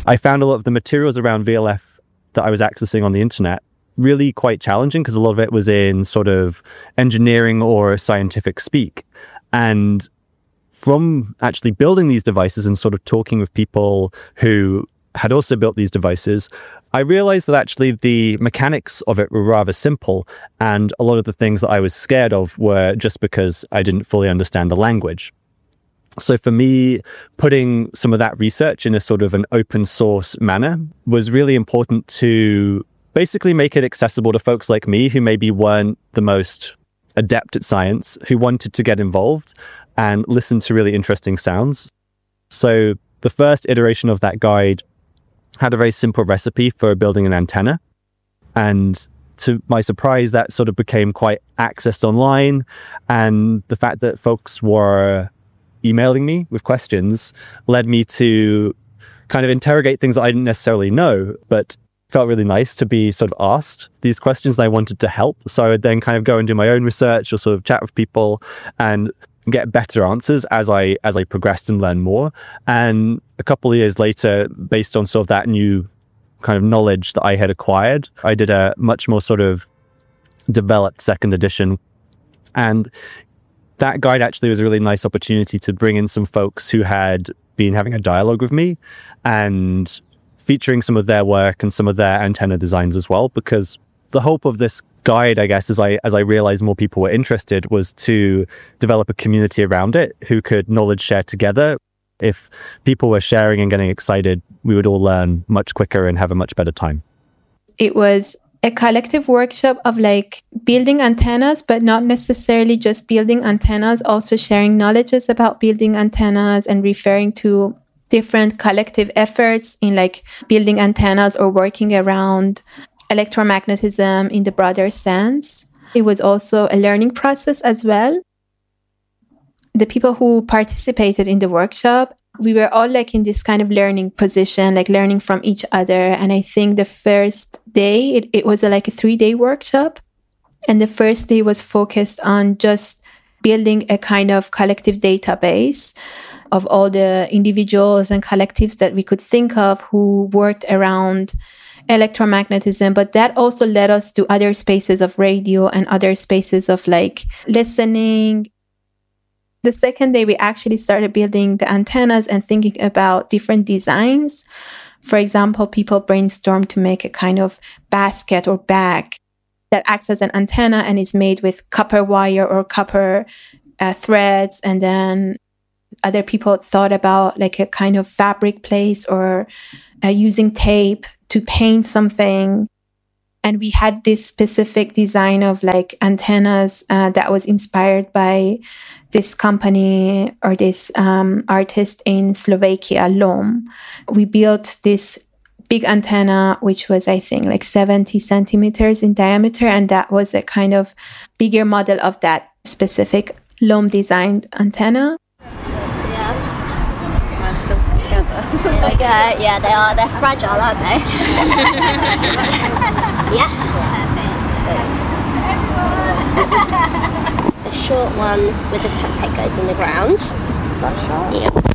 I found a lot of the materials around VLF that I was accessing on the internet really quite challenging because a lot of it was in sort of engineering or scientific speak. And from actually building these devices and sort of talking with people who had also built these devices, I realized that actually the mechanics of it were rather simple. And a lot of the things that I was scared of were just because I didn't fully understand the language. So for me, putting some of that research in a sort of an open source manner was really important to basically make it accessible to folks like me who maybe weren't the most adept at science, who wanted to get involved and listen to really interesting sounds. So the first iteration of that guide had a very simple recipe for building an antenna. And to my surprise, that sort of became quite accessed online. And the fact that folks were emailing me with questions led me to kind of interrogate things that I didn't necessarily know, but felt really nice to be sort of asked these questions that I wanted to help. So I would then kind of go and do my own research or sort of chat with people and get better answers as I progressed and learned more. And a couple of years later, based on sort of that new kind of knowledge that I had acquired, I did a much more sort of developed second edition. And that guide actually was a really nice opportunity to bring in some folks who had been having a dialogue with me and featuring some of their work and some of their antenna designs as well, because the hope of this guide, I guess, as I realized more people were interested, was to develop a community around it who could knowledge share together. If people were sharing and getting excited, we would all learn much quicker and have a much better time. It was a collective workshop of like building antennas, but not necessarily just building antennas, also sharing knowledges about building antennas and referring to different collective efforts in like building antennas or working around electromagnetism in the broader sense. It was also a learning process as well. The people who participated in the workshop, we were all like in this kind of learning position, like learning from each other. And I think the first day, it was like a 3-day workshop. And the first day was focused on just building a kind of collective database of all the individuals and collectives that we could think of who worked around electromagnetism. But that also led us to other spaces of radio and other spaces of like listening. The second day, we actually started building the antennas and thinking about different designs. For example, people brainstormed to make a kind of basket or bag that acts as an antenna and is made with copper wire or copper threads. And then other people thought about like a kind of fabric place or using tape to paint something. And we had this specific design of like antennas that was inspired by this company or this artist in Slovakia, LOM. We built this big antenna, which was, I think, like 70 centimeters in diameter. And that was a kind of bigger model of that specific LOM designed antenna. Yeah, they are. They're fragile, aren't they? Yeah. The short one with the tap head goes in the ground. Is that short? Yeah.